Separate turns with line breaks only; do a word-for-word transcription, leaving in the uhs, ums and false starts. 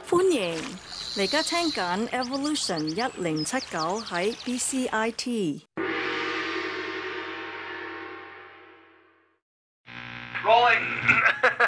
歡迎，你而家聽緊 Evolution 一零七九喺 B C I T。
Rolling